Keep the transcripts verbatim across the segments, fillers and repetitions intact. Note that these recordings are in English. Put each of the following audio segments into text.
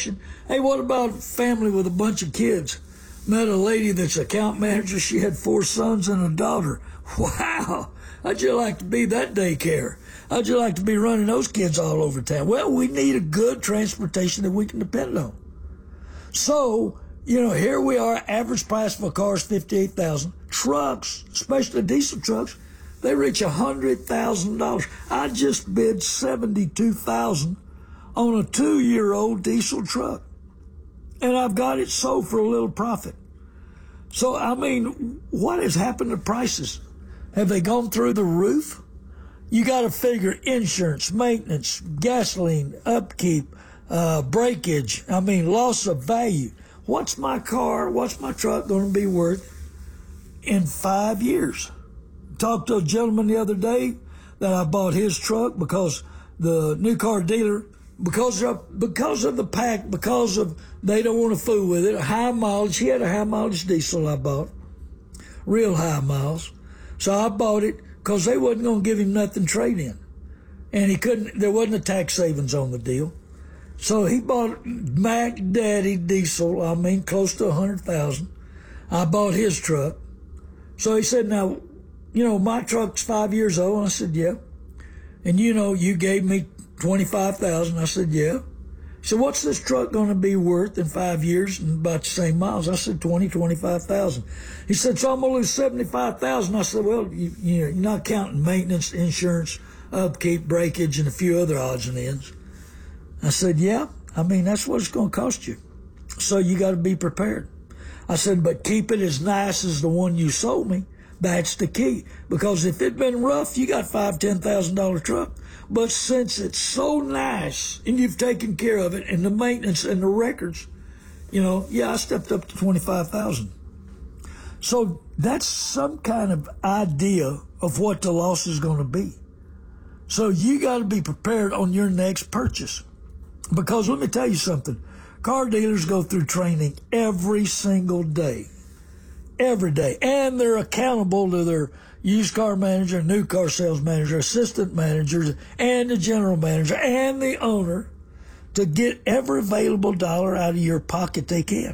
transportation. Hey, what about a family with a bunch of kids? Met a lady that's account manager. She had four sons and a daughter. Wow. How'd you like to be that daycare? How'd you like to be running those kids all over town? Well, we need a good transportation that we can depend on. So, you know, here we are. Average price of a car is fifty-eight thousand dollars. Trucks, especially diesel trucks, they reach one hundred thousand dollars. I just bid seventy-two thousand dollars on a two-year-old diesel truck. And I've got it sold for a little profit. So, I mean, what has happened to prices? Have they gone through the roof? You got to figure insurance, maintenance, gasoline, upkeep, uh, breakage. I mean, loss of value. What's my car, what's my truck going to be worth in five years? Talked to a gentleman the other day that I bought his truck because the new car dealer, because of, because of the pack, because of they don't want to fool with it, high mileage. He had a high mileage diesel I bought, real high miles. So I bought it because they wasn't going to give him nothing trade in. And he couldn't, there wasn't a tax savings on the deal. So he bought Mac Daddy diesel, I mean, close to one hundred thousand dollars. I bought his truck. So he said, now, you know, my truck's five years old. And I said, yeah. And, you know, you gave me twenty-five thousand dollars. I said, yeah. He said, what's this truck going to be worth in five years and about the same miles? I said, twenty, twenty-five thousand. He said, so I'm going to lose seventy-five thousand. I said, well, you, you know, you're not counting maintenance, insurance, upkeep, breakage, and a few other odds and ends. I said, yeah, I mean, that's what it's going to cost you. So you got to be prepared. I said, but keep it as nice as the one you sold me. That's the key. Because if it'd been rough, you got five, ten thousand dollar truck. But since it's so nice and you've taken care of it and the maintenance and the records, you know, yeah, I stepped up to twenty-five thousand. So that's some kind of idea of what the loss is going to be. So you got to be prepared on your next purchase. Because let me tell you something, car dealers go through training every single day, every day, and they're accountable to their used car manager, new car sales manager, assistant managers, and the general manager, and the owner to get every available dollar out of your pocket they can.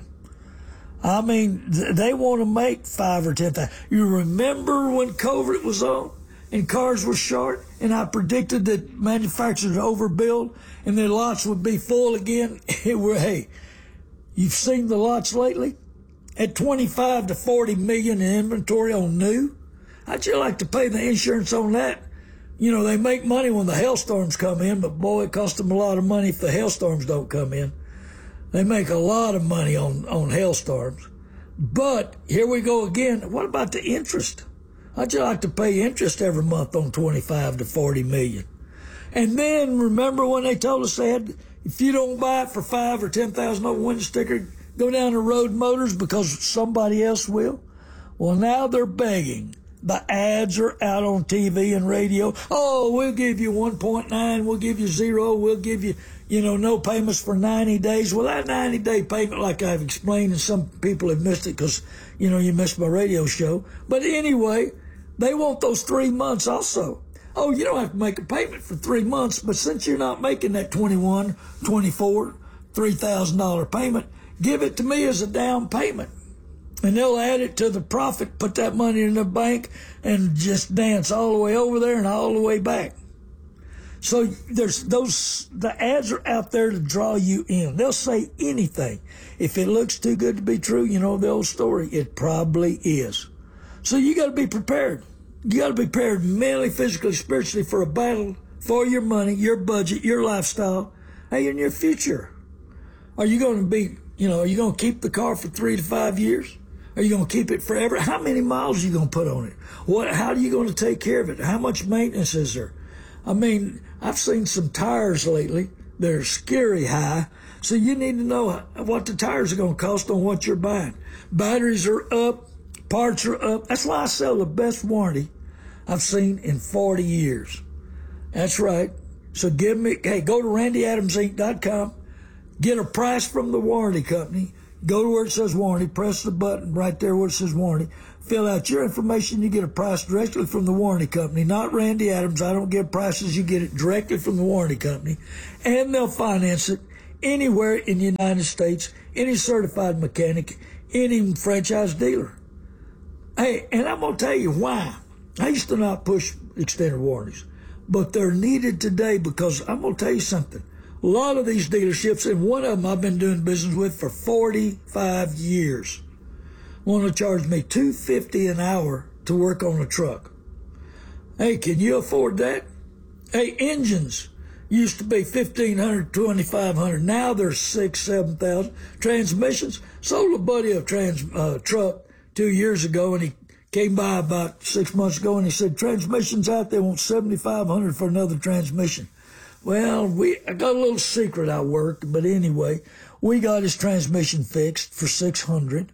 I mean, they want to make five or ten thousand. You remember when COVID was on and cars were short, and I predicted that manufacturers would overbuild and their lots would be full again? Hey, you've seen the lots lately? At twenty-five to forty million in inventory on new? How'd you like to pay the insurance on that? You know, they make money when the hailstorms come in, but boy, it costs them a lot of money if the hailstorms don't come in. They make a lot of money on, on hailstorms. But here we go again. What about the interest? How'd you like to pay interest every month on twenty-five to forty million? And then remember when they told us they had, if you don't buy it for five or ten thousand dollar window sticker, go down to Road Motors because somebody else will? Well, now they're begging. The ads are out on T V and radio. Oh, we'll give you one point nine. We'll give you zero. We'll give you, you know, no payments for ninety days. Well, that ninety day payment, like I've explained, and some people have missed it because, you know, you missed my radio show. But anyway, they want those three months also. Oh, you don't have to make a payment for three months, but since you're not making that twenty-one, twenty-four, three thousand dollar payment, give it to me as a down payment. And they'll add it to the profit, put that money in the bank, and just dance all the way over there and all the way back. So there's those, the ads are out there to draw you in. They'll say anything. If it looks too good to be true, you know the old story, it probably is. So you got to be prepared. You got to be prepared mentally, physically, spiritually for a battle for your money, your budget, your lifestyle, hey, in your future. Are you going to be, you know, are you going to keep the car for three to five years? Are you going to keep it forever? How many miles are you going to put on it? What? How are you going to take care of it? How much maintenance is there? I mean, I've seen some tires lately. They're scary high. So you need to know what the tires are going to cost on what you're buying. Batteries are up. Parts are up. That's why I sell the best warranty I've seen in forty years. That's right. So give me, hey, go to randy adams inc dot com. Get a price from the warranty company. Go to where it says warranty, press the button right there where it says warranty, fill out your information, you get a price directly from the warranty company, not Randy Adams. I don't give prices, you get it directly from the warranty company, and they'll finance it anywhere in the United States, any certified mechanic, any franchise dealer. Hey, and I'm going to tell you why. I used to not push extended warranties, but they're needed today because I'm going to tell you something. A lot of these dealerships, and one of them I've been doing business with for forty-five years, want to charge me two hundred fifty dollars an hour to work on a truck. Hey, can you afford that? Hey, engines used to be fifteen hundred dollars, twenty-five hundred dollars. Now they're six, seven thousand. Transmissions. Sold a buddy a trans uh, truck two years ago, and he came by about six months ago, and he said, transmissions out there want seventy-five hundred dollars for another transmission. Well, we I got a little secret I worked, but anyway, we got his transmission fixed for six hundred dollars,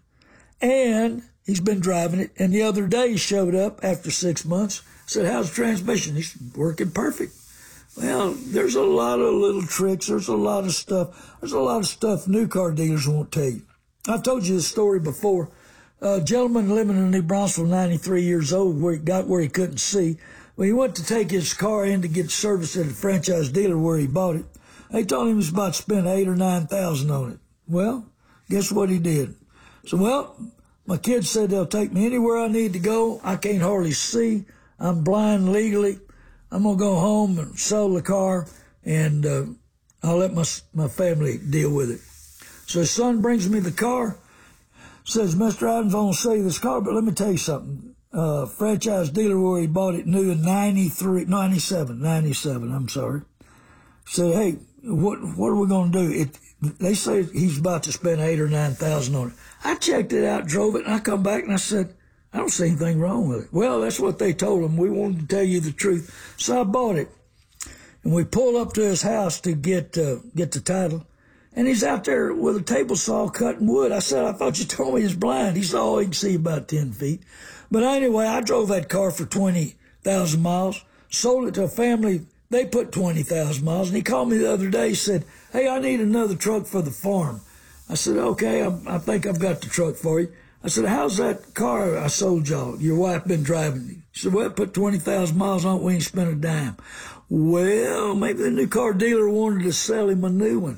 and he's been driving it. And the other day he showed up after six months, said, how's the transmission? He's working perfect. Well, there's a lot of little tricks. There's a lot of stuff. There's a lot of stuff new car dealers won't tell you. I've told you this story before. A gentleman living in New Braunfels, ninety-three years old, where he got where he couldn't see. When he went to take his car in to get serviced at a franchise dealer where he bought it, they told him he was about to spend eight or nine thousand on it. Well, guess what he did? So, well, my kids said they'll take me anywhere I need to go. I can't hardly see. I'm blind legally. I'm gonna go home and sell the car, and uh, I'll let my my family deal with it. So his son brings me the car. Says, Mister Adams, I'm going to sell you this car, but let me tell you something. Uh, franchise dealer where he bought it new in ninety-three, ninety-seven, ninety-seven, I'm sorry. Said, hey, what what are we going to do? It, they say he's about to spend eight or nine thousand on it. I checked it out, drove it, and I come back and I said, I don't see anything wrong with it. Well, that's what they told him. We wanted to tell you the truth. So I bought it. And we pulled up to his house to get uh, get the title. And he's out there with a table saw cutting wood. I said, I thought you told me he's blind. He said, oh, he can see about ten feet. But anyway, I drove that car for twenty thousand miles, sold it to a family. They put twenty thousand miles. And he called me the other day. He said, hey, I need another truck for the farm. I said, okay, I, I think I've got the truck for you. I said, how's that car I sold y'all? Your wife been driving. He said, well, put twenty thousand miles on it. We ain't spent a dime. Well, maybe the new car dealer wanted to sell him a new one.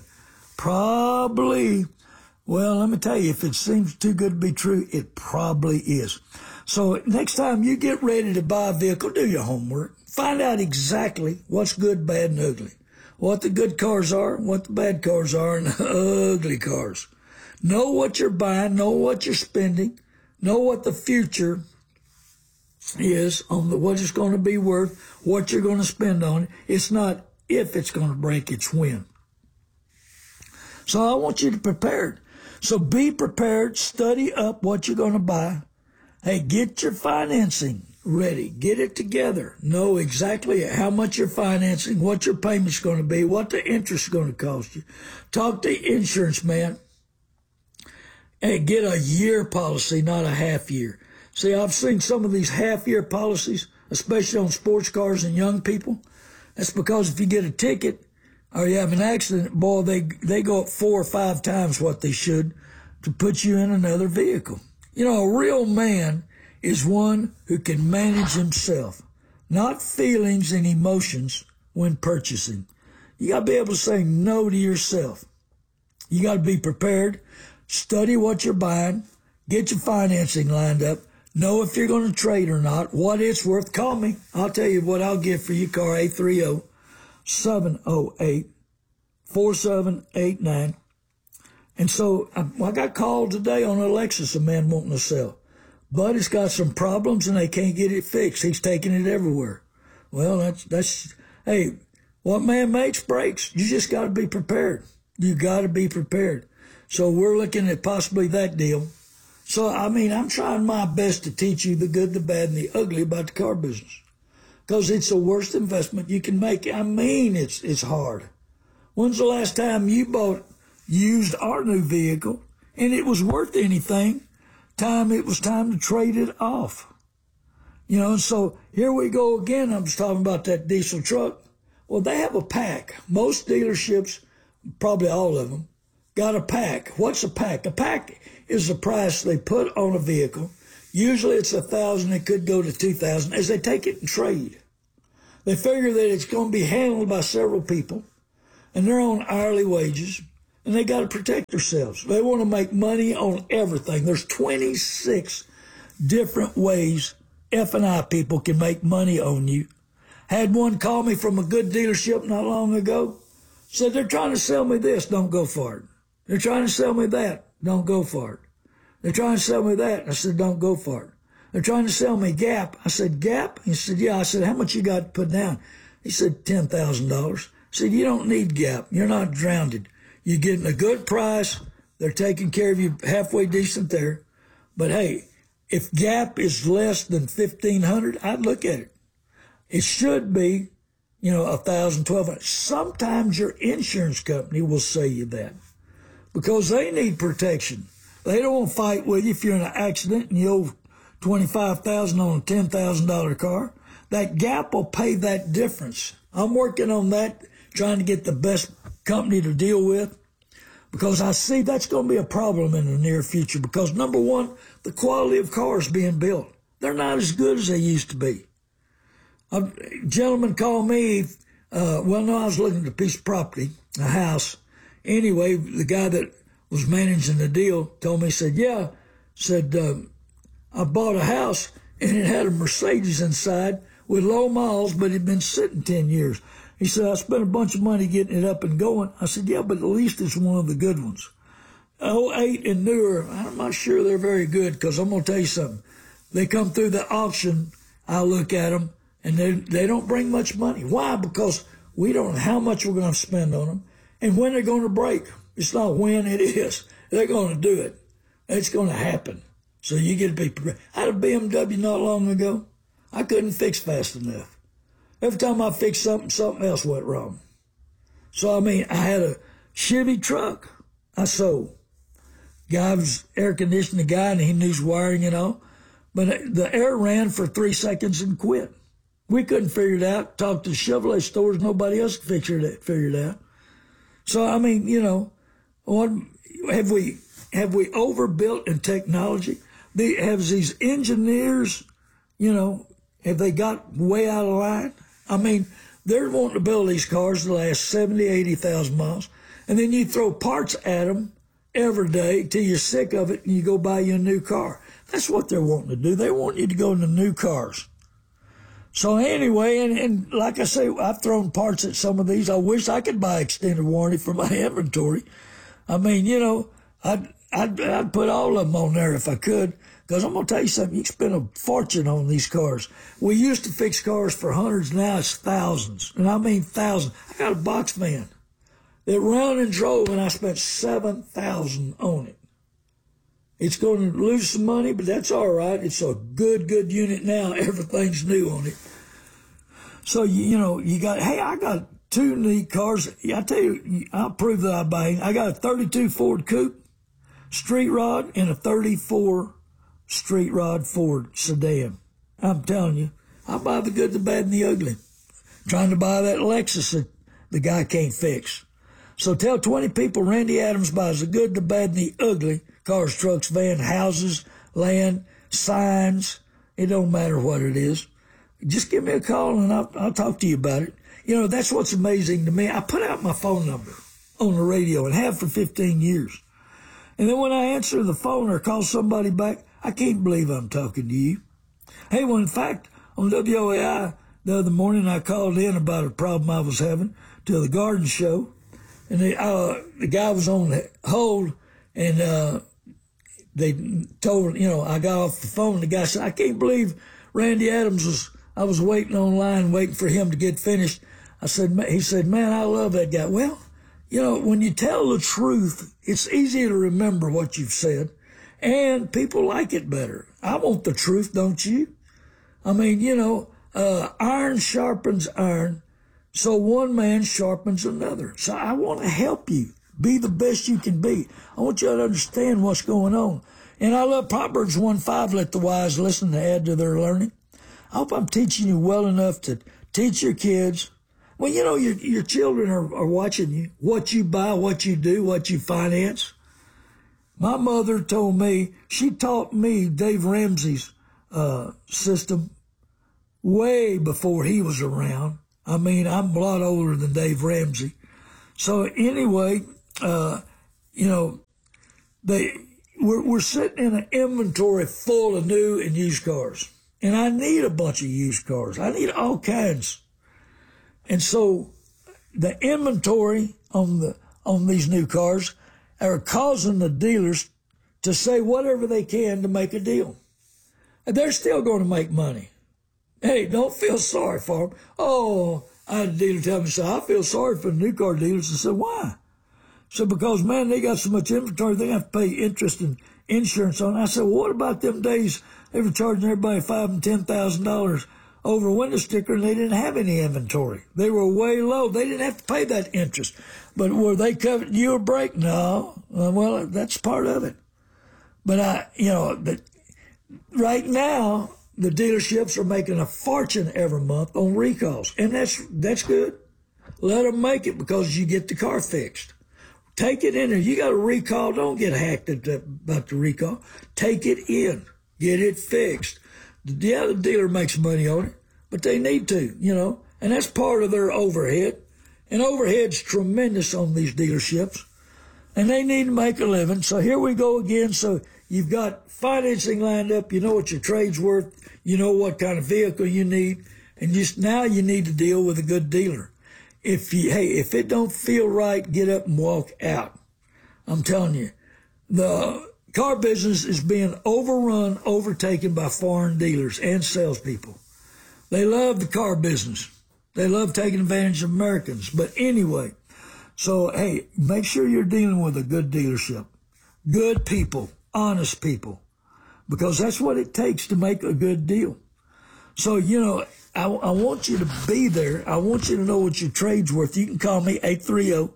Probably. Well, let me tell you, if it seems too good to be true, it probably is. So next time you get ready to buy a vehicle, do your homework. Find out exactly what's good, bad, and ugly. What the good cars are, what the bad cars are, and the ugly cars. Know what you're buying, know what you're spending, know what the future is on the, what it's going to be worth, what you're going to spend on it. It's not if it's going to break, it's when. So I want you to prepare. So be prepared. Study up what you're going to buy. Hey, get your financing ready. Get it together. Know exactly how much you're financing, what your payment's going to be, what the interest is going to cost you. Talk to the insurance man. Hey, get a year policy, not a half year. See, I've seen some of these half year policies, especially on sports cars and young people. That's because if you get a ticket, or you have an accident, boy, they they go up four or five times what they should to put you in another vehicle. You know, a real man is one who can manage himself, not feelings and emotions when purchasing. You got to be able to say no to yourself. You got to be prepared. Study what you're buying. Get your financing lined up. Know if you're going to trade or not, what it's worth. Call me. I'll tell you what I'll give for your car, eight three zero, seven zero eight, four seven eight nine. And so I, I got called today on a Lexus, a man wanting to sell. But it's got some problems and they can't get it fixed. He's taking it everywhere. Well, that's, that's hey, what man makes breaks. You just got to be prepared. You got to be prepared. So we're looking at possibly that deal. So, I mean, I'm trying my best to teach you the good, the bad, and the ugly about the car business. Because it's the worst investment you can make. I mean, it's it's hard. When's the last time you bought, used our new vehicle, and it was worth anything? Time it was time to trade it off. You know, and so here we go again. I was talking about that diesel truck. Well, they have a pack. Most dealerships, probably all of them, got a pack. What's a pack? A pack is the price they put on a vehicle. Usually it's a thousand. It could go to two thousand as they take it and trade. They figure that it's going to be handled by several people, and they're on hourly wages. and they got to protect themselves. They want to make money on everything. There's twenty-six different ways F and I people can make money on you. Had one call me from a good dealership not long ago. Said, they're trying to sell me this, don't go for it. They're trying to sell me that, don't go for it. They're trying to sell me that. I said, don't go for it. They're trying to sell me Gap. I said, Gap? He said, yeah. I said, how much you got to put down? He said, ten thousand dollars. I said, you don't need Gap. You're not drowned. You're getting a good price. They're taking care of you halfway decent there. But hey, if Gap is less than fifteen hundred dollars, I'd look at it. It should be, you know, one thousand dollars, twelve hundred dollars. Sometimes your insurance company will say you that because they need protection. They don't want to fight with you if you're in an accident and you owe twenty-five thousand dollars on a ten thousand dollars car. That Gap will pay that difference. I'm working on that, trying to get the best company to deal with, because I see that's going to be a problem in the near future because, number one, the quality of cars being built, they're not as good as they used to be. A gentleman called me, uh, well, no, I was looking at a piece of property, a house. Anyway, the guy that was managing the deal told me, said, yeah, said, uh, I bought a house and it had a Mercedes inside with low miles, but it had been sitting ten years. He said, I spent a bunch of money getting it up and going. I said, yeah, but at least it's one of the good ones. oh eight and newer, I'm not sure they're very good because I'm going to tell you something. They come through the auction, I look at them, and they, they don't bring much money. Why? Because we don't know how much we're going to spend on them and when they're going to break. It's not when, it is. They're going to do it. It's going to happen. So you get to be prepared. I had a B M W not long ago. I couldn't fix fast enough. Every time I fixed something, something else went wrong. So, I mean, I had a Chevy truck I sold. Guy was air conditioning the guy, and he knew his wiring and all. But the air ran for three seconds and quit. We couldn't figure it out. Talked to Chevrolet stores. Nobody else could figure it, figure it out. So, I mean, you know, what have we have we overbuilt in technology? They, have these engineers, you know, have they got way out of line? I mean, they're wanting to build these cars to last seventy, eighty thousand miles, and then you throw parts at them every day till you're sick of it and you go buy you a new car. That's what they're wanting to do. They want you to go into new cars. So anyway, and, and like I say, I've thrown parts at some of these. I wish I could buy extended warranty for my inventory. I mean, you know, I'd, I'd, I'd put all of them on there if I could, because I'm going to tell you something. You can spend a fortune on these cars. We used to fix cars for hundreds. Now it's thousands. And I mean thousands. I got a box van that ran and drove, and I spent seven thousand dollars on it. It's going to lose some money, but that's all right. It's a good, good unit now. Everything's new on it. So, you, you know, you got, hey, I got two neat cars. I tell you, I'll prove that I buy. I got a thirty-two Ford Coupe Street Rod and a thirty-four Street Rod Ford sedan. I'm telling you, I buy the good, the bad, and the ugly. Trying to buy that Lexus that the guy can't fix. So tell twenty people Randy Adams buys the good, the bad, and the ugly. Cars, trucks, van, houses, land, signs. It don't matter what it is. Just give me a call and I'll, I'll talk to you about it. You know, that's what's amazing to me. I put out my phone number on the radio and have for fifteen years. And then when I answer the phone or call somebody back, I can't believe I'm talking to you. Hey, well, in fact, on W O A I the other morning, I called in about a problem I was having to the garden show. And the, uh, the guy was on hold, and uh, they told, you know, I got off the phone. The guy said, I can't believe Randy Adams was, I was waiting online, waiting for him to get finished. I said, he said, man, I love that guy. Well, you know, when you tell the truth, it's easy to remember what you've said, and people like it better. I want the truth, don't you? I mean, you know, uh, iron sharpens iron, so one man sharpens another. So I want to help you be the best you can be. I want you to understand what's going on. And I love Proverbs one five, let the wise listen to add to their learning. I hope I'm teaching you well enough to teach your kids. Well, you know, your, your children are, are watching you, what you buy, what you do, what you finance. My mother told me, she taught me Dave Ramsey's uh, system way before he was around. I mean, I'm a lot older than Dave Ramsey. So anyway, uh, you know, they we're, we're sitting in an inventory full of new and used cars. And I need a bunch of used cars. I need all kinds. And so the inventory on the on these new cars are causing the dealers to say whatever they can to make a deal. And they're still going to make money. Hey, don't feel sorry for them. Oh, I had a dealer tell me, so I feel sorry for the new car dealers. I said, why? So because, man, they got so much inventory, they have to pay interest and insurance on it. I said, well, what about them days they were charging everybody five and ten thousand dollars over a window sticker and they didn't have any inventory? They were way low. They didn't have to pay that interest. But were they covering you a break? No. Uh, well, that's part of it. But I, you know, but right now the dealerships are making a fortune every month on recalls, and that's that's good. Let them make it because you get the car fixed. Take it in there. You got a recall. Don't get hacked about the recall. Take it in. Get it fixed. Yeah, the dealer makes money on it, but they need to, you know, and that's part of their overhead. And overhead's tremendous on these dealerships, and they need to make a living. So here we go again. So you've got financing lined up. You know what your trade's worth. You know what kind of vehicle you need, and just now you need to deal with a good dealer. If you, hey, if it don't feel right, get up and walk out. I'm telling you, the car business is being overrun, overtaken by foreign dealers and salespeople. They love the car business. They love taking advantage of Americans. But anyway, so, hey, make sure you're dealing with a good dealership. Good people, honest people, because that's what it takes to make a good deal. So, you know, I, I want you to be there. I want you to know what your trade's worth. You can call me eight three zero,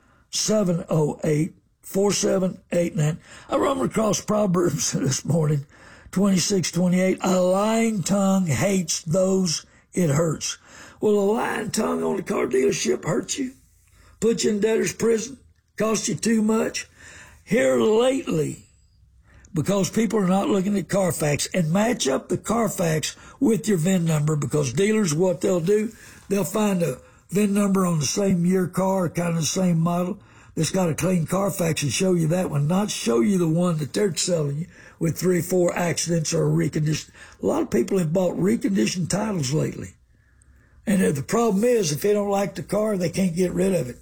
seven zero eight, four seven eight nine. I run across Proverbs this morning, twenty-six twenty-eight. A lying tongue hates those it hurts. Well, a lying tongue on a car dealership hurts you, put you in debtor's prison, cost you too much. Here lately, because people are not looking at Carfax, and match up the Carfax with your V I N number, because dealers, what they'll do, they'll find a V I N number on the same year car, kind of the same model, that's got a clean Carfax and show you that one, not show you the one that they're selling you with three, four accidents or a reconditioned. A lot of people have bought reconditioned titles lately. And the problem is, if they don't like the car, they can't get rid of it.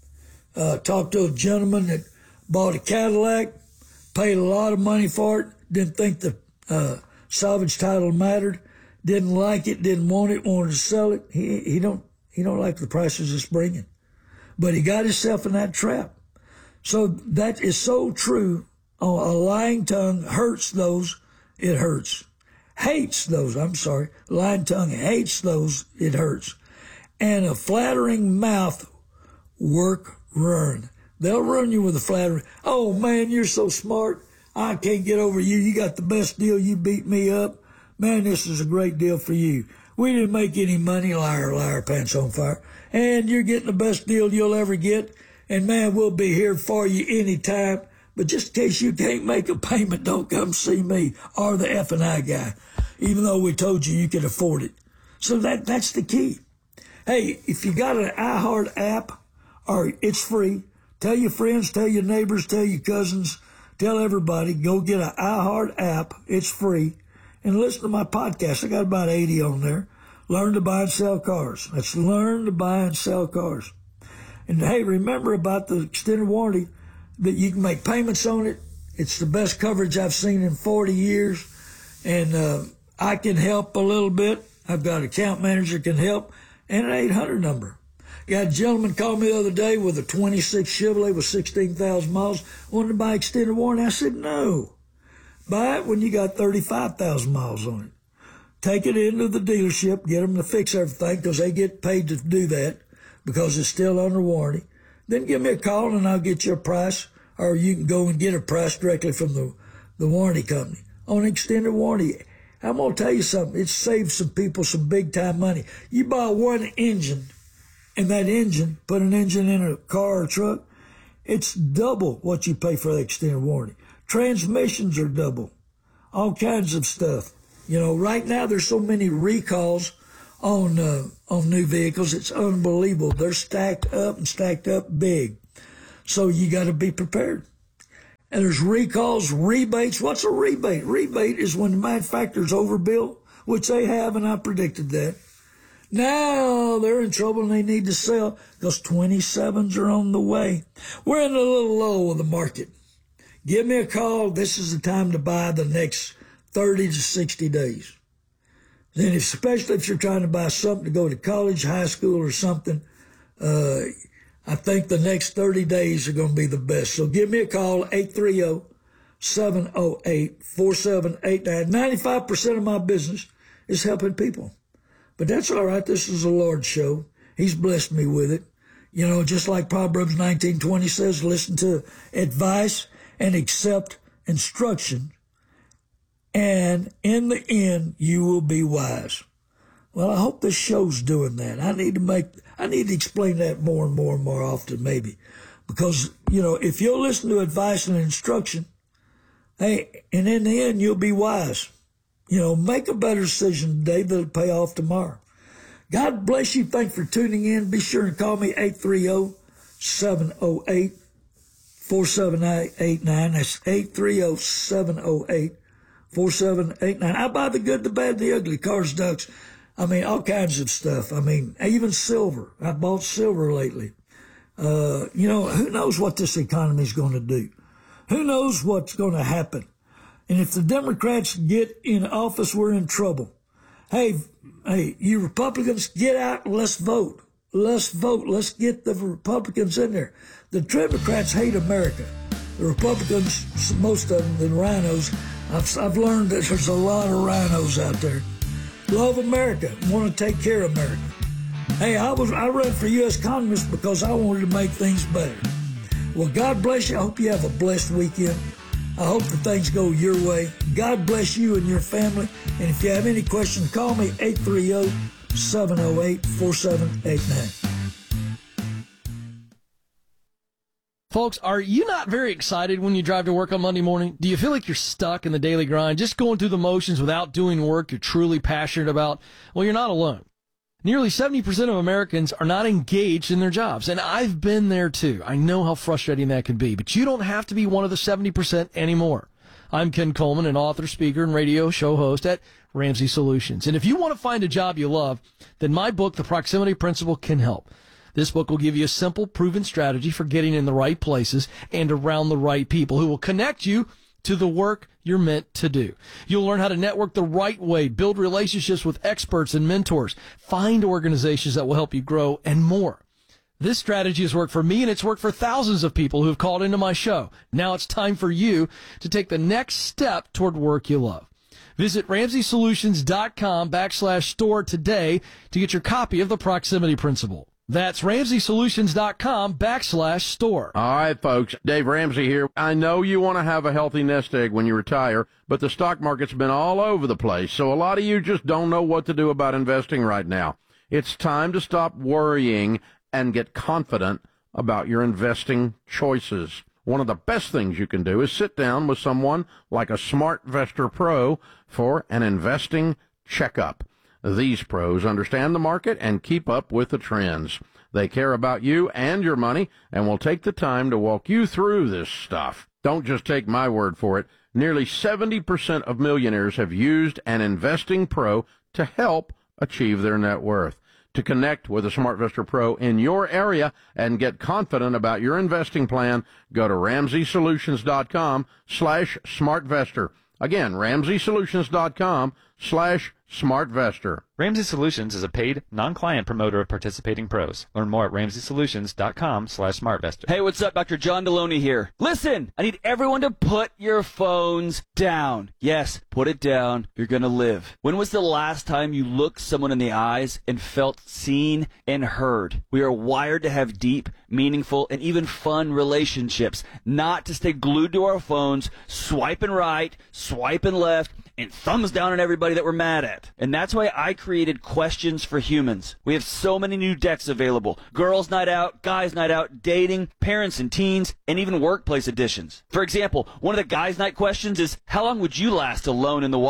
Uh, talked to a gentleman that bought a Cadillac, paid a lot of money for it, didn't think the uh, salvage title mattered, didn't like it, didn't want it, wanted to sell it. He he don't he don't like the prices it's bringing, but he got himself in that trap. So that is so true. Oh, a lying tongue hurts those it hurts, hates those. I'm sorry, lying tongue hates those it hurts, and a flattering mouth work ruin. They'll ruin you with a flattery. Oh, man, you're so smart. I can't get over you. You got the best deal. You beat me up. Man, this is a great deal for you. We didn't make any money. Liar, liar, pants on fire. And you're getting the best deal you'll ever get. And, man, we'll be here for you anytime. But just in case you can't make a payment, don't come see me or the F and I guy, even though we told you you could afford it. So that that's the key. Hey, if you got an iHeart app, or it's free, tell your friends, tell your neighbors, tell your cousins, tell everybody, go get an iHeart app. It's free. And listen to my podcast. I got about eighty on there. Learn to buy and sell cars. That's learn to buy and sell cars. And, hey, remember about the extended warranty, that you can make payments on it. It's the best coverage I've seen in forty years. And uh, I can help a little bit. I've got an account manager can help, and an eight hundred number. Got a gentleman called me the other day with a twenty-six Chevrolet with sixteen thousand miles, wanted to buy extended warranty. I said, no. Buy it when you got thirty-five thousand miles on it. Take it into the dealership, get them to fix everything, because they get paid to do that, because it's still under warranty. Then give me a call and I'll get you a price, or you can go and get a price directly from the, the warranty company on extended warranty. I'm going to tell you something. It saves some people some big time money. You buy one engine, and that engine, put an engine in a car or truck, it's double what you pay for the extended warranty. Transmissions are double. All kinds of stuff. You know, right now there's so many recalls on uh, on new vehicles. It's unbelievable. They're stacked up and stacked up big. So you got to be prepared. And there's recalls, rebates. What's a rebate? Rebate is when the manufacturer's overbuilt, which they have, and I predicted that. Now they're in trouble and they need to sell because twenty-sevens are on the way. We're in a little low of the market. Give me a call. This is the time to buy the next thirty to sixty days. Then, especially if you're trying to buy something to go to college, high school, or something, uh, I think the next thirty days are going to be the best. So give me a call, eight three zero, seven zero eight, four seven eight nine. ninety-five percent of my business is helping people. But that's all right. This is the Lord's show. He's blessed me with it. You know, just like Proverbs nineteen twenty says, listen to advice and accept instruction, and in the end, you will be wise. Well, I hope this show's doing that. I need to make, I need to explain that more and more and more often, maybe. Because, you know, if you'll listen to advice and instruction, hey, and in the end, you'll be wise. You know, make a better decision today that'll pay off tomorrow. God bless you. Thanks for tuning in. Be sure and call me eight three zero, seven zero eight, four seven eight nine. That's eight three zero, seven zero eight, four seven eight nine. I buy the good, the bad, the ugly, cars, ducks. I mean, all kinds of stuff. I mean, even silver. I bought silver lately. Uh, you know, who knows what this economy is going to do? Who knows what's going to happen? And if the Democrats get in office, we're in trouble. Hey, hey, you Republicans, get out and let's vote. Let's vote. Let's get the Republicans in there. The Democrats hate America. The Republicans, most of them, the rhinos, I've, I've learned that there's a lot of rhinos out there. Love America, want to take care of America. Hey, I was I ran for U S Congress because I wanted to make things better. Well, God bless you. I hope you have a blessed weekend. I hope that things go your way. God bless you and your family. And if you have any questions, call me eight three zero, seven zero eight, four seven eight nine. Folks, are you not very excited when you drive to work on Monday morning? Do you feel like you're stuck in the daily grind, just going through the motions without doing work you're truly passionate about? Well, you're not alone. Nearly seventy percent of Americans are not engaged in their jobs, and I've been there too. I know how frustrating that can be, but you don't have to be one of the seventy percent anymore. I'm Ken Coleman, an author, speaker, and radio show host at Ramsey Solutions. And if you want to find a job you love, then my book, The Proximity Principle, can help. This book will give you a simple, proven strategy for getting in the right places and around the right people who will connect you to the work you're meant to do. You'll learn how to network the right way, build relationships with experts and mentors, find organizations that will help you grow, and more. This strategy has worked for me, and it's worked for thousands of people who have called into my show. Now it's time for you to take the next step toward work you love. Visit RamseySolutions.com backslash store today to get your copy of The Proximity Principle. That's RamseySolutions.com backslash store. All right, folks. Dave Ramsey here. I know you want to have a healthy nest egg when you retire, but the stock market's been all over the place, so a lot of you just don't know what to do about investing right now. It's time to stop worrying and get confident about your investing choices. One of the best things you can do is sit down with someone like a SmartVestor Pro for an investing checkup. These pros understand the market and keep up with the trends. They care about you and your money and will take the time to walk you through this stuff. Don't just take my word for it. Nearly seventy percent of millionaires have used an investing pro to help achieve their net worth. To connect with a SmartVestor Pro in your area and get confident about your investing plan, go to RamseySolutions.com slash SmartVestor. Again, RamseySolutions.com slash SmartVestor. Ramsey Solutions is a paid, non-client promoter of participating pros. Learn more at RamseySolutions.com slash SmartVestor. Hey, what's up? Doctor John Deloney here. Listen, I need everyone to put your phones down. Yes, put it down. You're going to live. When was the last time you looked someone in the eyes and felt seen and heard? We are wired to have deep, meaningful, and even fun relationships, not to stay glued to our phones, swiping right, swiping left, and thumbs down on everybody that we're mad at. And that's why I created Questions for Humans. We have so many new decks available. Girls Night Out, Guys Night Out, Dating, Parents and Teens, and even Workplace editions. For example, one of the Guys Night questions is, how long would you last alone in the wild?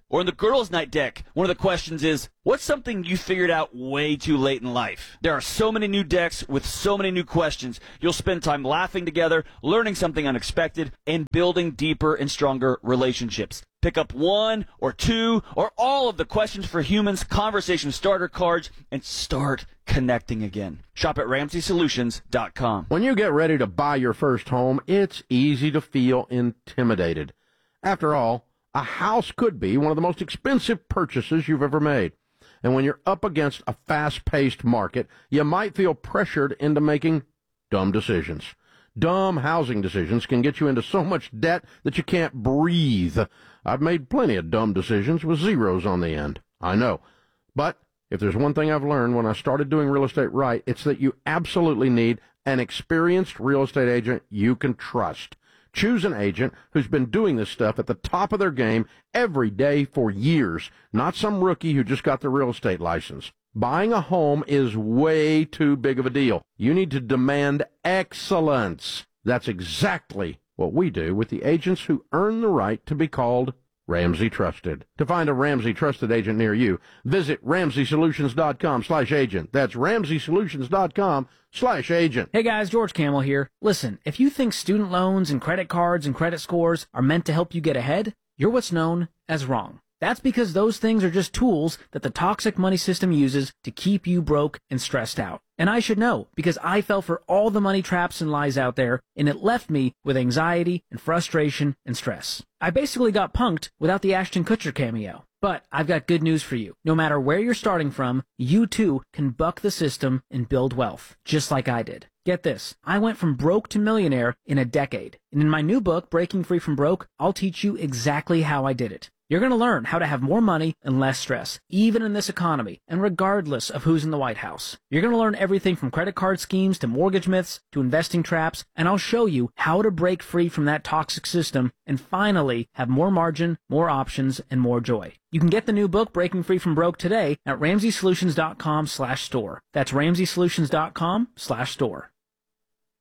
Or in the girls' night deck, one of the questions is, what's something you figured out way too late in life? There are so many new decks with so many new questions. You'll spend time laughing together, learning something unexpected, and building deeper and stronger relationships. Pick up one or two or all of the Questions for Humans conversation starter cards and start connecting again. Shop at Ramsey Solutions dot com. When you get ready to buy your first home, it's easy to feel intimidated. After all, a house could be one of the most expensive purchases you've ever made. And when you're up against a fast-paced market, you might feel pressured into making dumb decisions. Dumb housing decisions can get you into so much debt that you can't breathe. I've made plenty of dumb decisions with zeros on the end. I know. But if there's one thing I've learned when I started doing real estate right, it's that you absolutely need an experienced real estate agent you can trust. Choose an agent who's been doing this stuff at the top of their game every day for years, not some rookie who just got their real estate license. Buying a home is way too big of a deal. You need to demand excellence. That's exactly what we do with the agents who earn the right to be called Ramsey Trusted. To find a Ramsey Trusted agent near you, visit Ramsey Solutions dot com slash agent. That's Ramsey Solutions dot com slash agent. Hey guys, George Camel here. Listen, if you think student loans and credit cards and credit scores are meant to help you get ahead, you're what's known as wrong. That's because those things are just tools that the toxic money system uses to keep you broke and stressed out. And I should know, because I fell for all the money traps and lies out there, and it left me with anxiety and frustration and stress. I basically got punked without the Ashton Kutcher cameo. But I've got good news for you. No matter where you're starting from, you too can buck the system and build wealth, just like I did. Get this, I went from broke to millionaire in a decade. And in my new book, Breaking Free from Broke, I'll teach you exactly how I did it. You're going to learn how to have more money and less stress, even in this economy, and regardless of who's in the White House. You're going to learn everything from credit card schemes to mortgage myths to investing traps, and I'll show you how to break free from that toxic system and finally have more margin, more options, and more joy. You can get the new book, Breaking Free from Broke, today at Ramsey Solutions dot com slash store. That's Ramsey Solutions dot com slash store.